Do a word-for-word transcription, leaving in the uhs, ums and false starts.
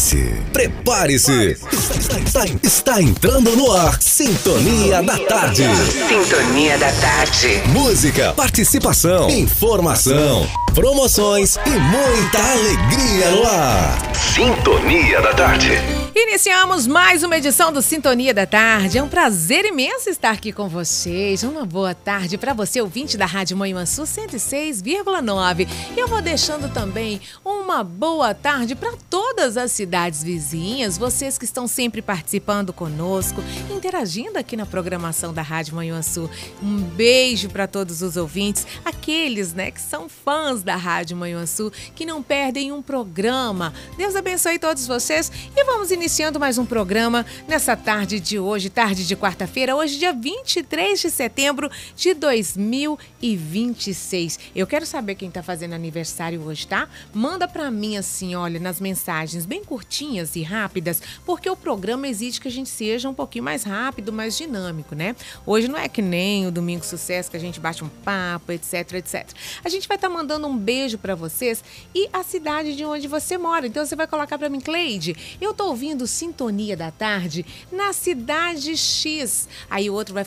Prepare-se, prepare-se. Está, está, está entrando no ar. Sintonia da Tarde. Sintonia da Tarde. Música, participação, informação, promoções e muita alegria no ar. Sintonia da Tarde. Iniciamos mais uma edição do Sintonia da Tarde. É um prazer imenso estar aqui com vocês. Uma boa tarde para você, ouvinte da Rádio Manhuaçu cento e seis vírgula nove. E eu vou deixando também uma boa tarde para todas as cidades vizinhas, vocês que estão sempre participando conosco, interagindo aqui na programação da Rádio Manhuaçu. Um beijo para todos os ouvintes, aqueles, né, que são fãs da Rádio Manhuaçu, que não perdem um programa. Deus abençoe todos vocês e vamos iniciar Iniciando mais um programa nessa tarde de hoje, tarde de quarta-feira, hoje dia vinte e três de setembro de dois mil e vinte e seis. Eu quero saber quem tá fazendo aniversário hoje, tá? Manda pra mim assim, olha, nas mensagens bem curtinhas e rápidas, porque o programa exige que a gente seja um pouquinho mais rápido, mais dinâmico, né? Hoje não é que nem o Domingo Sucesso, que a gente bate um papo, etc, etcétera. A gente vai estar tá mandando um beijo pra vocês e a cidade de onde você mora. Então você vai colocar pra mim, Cleide, eu tô ouvindo Sintonia da Tarde na cidade X. Aí o outro vai